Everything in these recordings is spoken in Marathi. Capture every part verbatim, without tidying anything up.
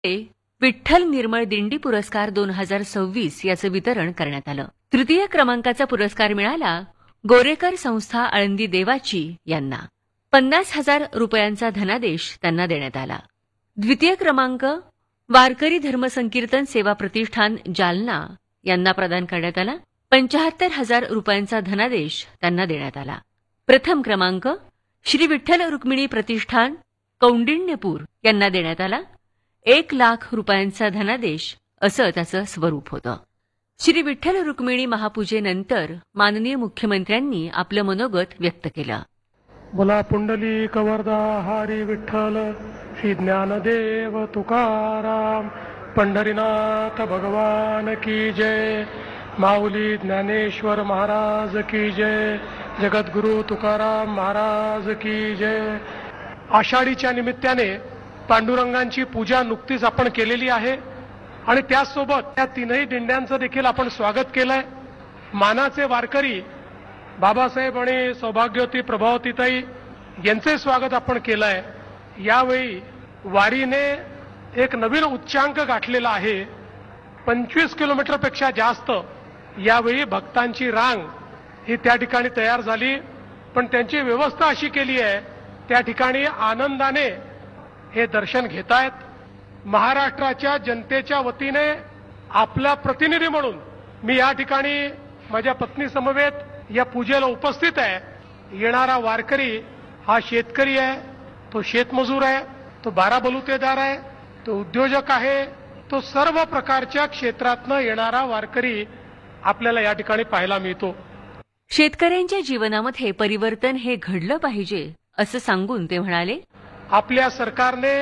विठ्ठल निर्मळ दिंडी पुरस्कार दोन हजार सव्वीस याचं वितरण करण्यात आलं. तृतीय क्रमांकाचा पुरस्कार मिळाला गोरेकर संस्था आळंदी देवाची यांना. पन्नास हजार रुपयांचा धनादेश त्यांना देण्यात आला. द्वितीय क्रमांक वारकरी धर्मसंकीर्तन सेवा प्रतिष्ठान जालना यांना प्रदान करण्यात आला. पंचाहत्तर हजार रुपयांचा धनादेश त्यांना देण्यात आला. प्रथम क्रमांक श्री विठ्ठल रुक्मिणी प्रतिष्ठान कौंडिण्यपूर यांना देण्यात आला. एक लाख रुपयांचा धनादेश असं त्याचं स्वरूप होतं. श्री विठ्ठल रुक्मिणी महापूजेनंतर माननीय मुख्यमंत्र्यांनी आपलं मनोगत व्यक्त केलं. बोला पुंडलिक वरदा हरी विठ्ठल श्री ज्ञानदेव तुकाराम पंढरीनाथ भगवान की जय. माऊली ज्ञानेश्वर महाराज की जय. जगद्गुरु तुकाराम महाराज की जय. आषाढीच्या निमित्ताने पांडुरंगांची पूजा नुकतीच आपण केलेली आहे आणि त्याचसोबत त्या तीनही दिंड्यांचं देखील आपण स्वागत केलंय. मानाचे वारकरी बाबासाहेब आणि सौभाग्यवती प्रभावतीताई यांचे स्वागत आपण केलंय. यावेळी वारीने एक नवीन उच्चांक गाठलेला आहे. पंचवीस किलोमीटरपेक्षा जास्त यावेळी भक्तांची रांग ही त्या ठिकाणी तयार झाली. पण त्यांची व्यवस्था अशी केली आहे त्या ठिकाणी आनंदाने हे दर्शन घेतायत. महाराष्ट्राच्या जनतेच्या वतीने आपला प्रतिनिधी म्हणून मी या ठिकाणी माझ्या पत्नी समवेत या पूजेला उपस्थित आहे. येणारा वारकरी हा शेतकरी आहे, तो शेतमजूर आहे, तो बारा बलुतेदार आहे, तो उद्योजक आहे, तो सर्व प्रकारच्या क्षेत्रातनं येणारा वारकरी आपल्याला या ठिकाणी पाहायला मिळतो. शेतकऱ्यांच्या जीवनामध्ये परिवर्तन हे घडलं पाहिजे असं सांगून ते म्हणाले, आपल्या सरकारने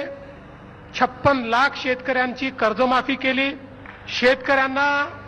छप्पन लाख शेतकऱ्यांची कर्जमाफी केली. शेतकऱ्यांना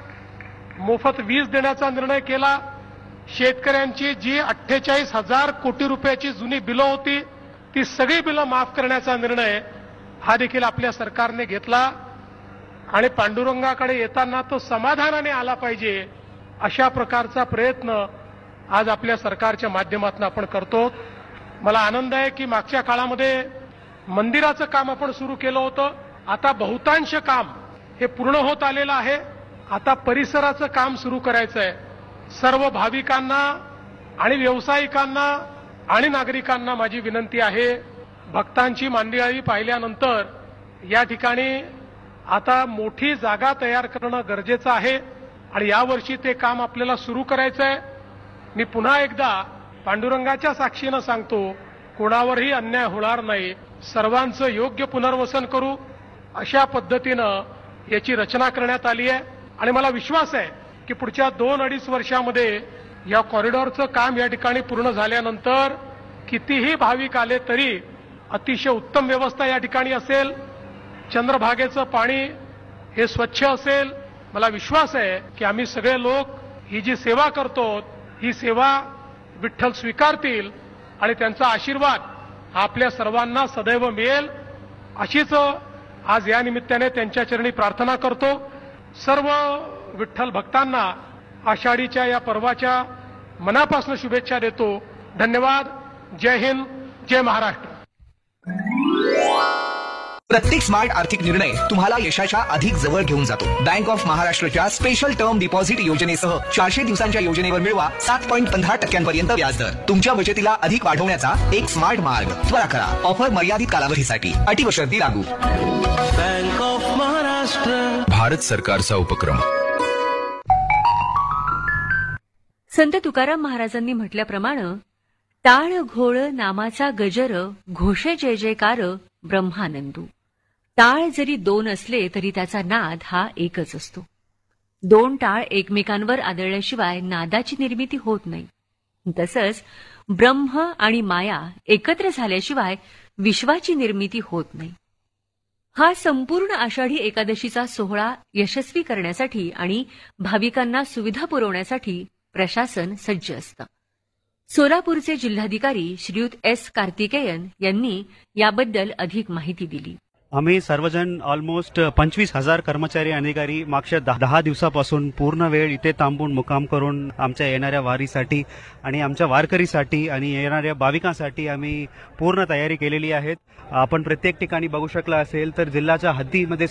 मोफत वीज देण्याचा निर्णय केला. शेतकऱ्यांची जी अठ्ठेचाळीस हजार कोटी रुपयाची जुनी बिलं होती ती सगळी बिलं माफ करण्याचा निर्णय हा देखील आपल्या सरकारने घेतला. आणि पांडुरंगाकडे येताना तो समाधानाने आला पाहिजे अशा प्रकारचा प्रयत्न आज आपल्या सरकारच्या माध्यमातून आपण करतो. मला आनंद आहे की मागच्या काळामध्ये मंदिराचं काम आपण सुरू केलं होतं. आता बहुतांश काम हे पूर्ण होत आलेलं आहे. आता परिसराचं काम सुरू करायचं आहे. सर्व भाविकांना आणि व्यावसायिकांना आणि नागरिकांना माझी विनंती आहे, भक्तांची मांदियाळी पाहिल्यानंतर या ठिकाणी आता मोठी जागा तयार करणं गरजेचं आहे आणि यावर्षी ते काम आपल्याला सुरू करायचं आहे. मी पुन्हा एकदा पांडुरंगाच्या साक्षीनं सांगतो, कोणावरही अन्याय होणार नाही. सर्वांचं योग्य पुनर्वसन करू अशा पद्धतीनं याची रचना करण्यात आली आहे आणि मला विश्वास आहे की पुढच्या दोन अडीच वर्षामध्ये या कॉरिडॉरचं काम या ठिकाणी पूर्ण झाल्यानंतर कितीही भाविक आले तरी अतिशय उत्तम व्यवस्था या ठिकाणी असेल. चंद्रभागेचं पाणी हे स्वच्छ असेल. मला विश्वास आहे की आम्ही सगळे लोक ही जी सेवा करतो ही सेवा विठ्ठल स्वीकारतील आणि त्यांचा आशीर्वाद आपल्या सर्वांना सदैव मिळेल अशीच आज या निमित्ताने त्यांच्या चरणी प्रार्थना करतो. सर्व विठ्ठल भक्तांना आषाढीच्या या पर्वाच्या मनापासून शुभेच्छा देतो. धन्यवाद. जय हिंद, जय महाराष्ट्र. प्रत्येक स्मार्ट आर्थिक निर्णय तुम्हाला यशाच्या अधिक जवळ घेऊन जातो. बँक ऑफ महाराष्ट्राच्या स्पेशल टर्म डिपॉझिट योजनेसह चारशे दिवसांच्या योजनेवर मिळवा सात पॉईंट पंधरा टक्क्यांपर्यंत व्याजदर. तुमच्या बचतीला अधिक वाढवण्याचा एक स्मार्ट मार्ग. त्वरा करा. ऑफर मर्यादित कालावधीसाठी. अटी व शर्ती लागू. बँक ऑफ महाराष्ट्र, भारत सरकारचा उपक्रम. संत तुकाराम महाराजांनी म्हटल्याप्रमाणे टाळ घोळ नामाचा गजर घोषे जय जयकार ब्रह्मानंदू. टाळ जरी दोन असले तरी त्याचा नाद हा एकच असतो. दोन टाळ एकमेकांवर आदळल्याशिवाय नादाची निर्मिती होत नाही. तसंच ब्रह्म आणि माया एकत्र झाल्याशिवाय विश्वाची निर्मिती होत नाही. हा संपूर्ण आषाढी एकादशीचा सोहळा यशस्वी करण्यासाठी आणि भाविकांना सुविधा पुरवण्यासाठी प्रशासन सज्ज असतं. सोलापूरचे जिल्हाधिकारी श्रीयुत एस कार्तिकेयन यांनी याबद्दल अधिक माहिती दिली. आम्ही सर्वजण ऑलमोस्ट पंचवीस हजार कर्मचारी अधिकारी मागच्या दहा दहा दिवसापासून पूर्ण वेळ इथे थांबून मुक्काम करून आमच्या येणाऱ्या वारीसाठी आणि आमच्या वारकरीसाठी आणि येणाऱ्या भाविकांसाठी आम्ही पूर्ण तयारी केलेली आहे. आपण प्रत्येक ठिकाणी बघू शकला असेल तर जिल्ह्याच्या हद्दीमध्ये